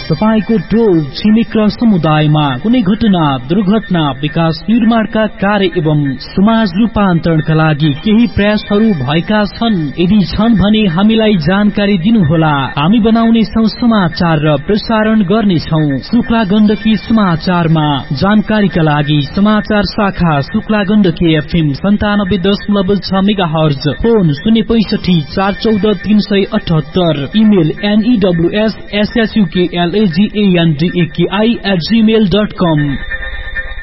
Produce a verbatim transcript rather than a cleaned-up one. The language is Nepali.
तपाईको टोल छिमेक र समुदायमा कुनै घटना दुर्घटना विकास निर्माणका कार्य एवं समाज रूपान्तरणका लागि केही प्रयासहरू भएका छन्? यदि छन् भने हामीलाई जानकारी दिनुहोला। हामी बनाउने छौं समाचार र प्रसारण गर्नेछौं शुक्ला गण्डकी समाचारमा। जानकारीका लागि समाचार शाखा शुक्ला गण्डकी एफएम सन्तानब्बे दशमलव छ मेगा हर्ज, फोन शून्य पैसठी चार चौध तीन सय अठहत्तर, email एनईडब्ल्यूएस एसएसयूकेएलएजीएनडीएकेआई at Gmail dot com.